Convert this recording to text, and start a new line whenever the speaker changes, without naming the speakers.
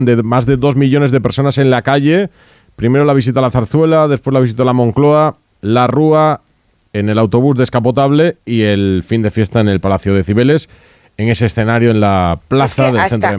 de más de 2 millones de personas en la calle. Primero la visita a la Zarzuela, después la visita a la Moncloa, la Rúa, en el autobús descapotable y el fin de fiesta en el Palacio de Cibeles, en ese escenario en la plaza del centro de Madrid.